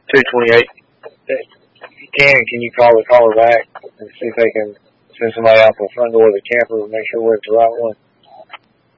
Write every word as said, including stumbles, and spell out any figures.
two twenty-eight. If you can, can you call the caller back and see if they can send somebody out to the front door of the camper and make sure we're at the right one?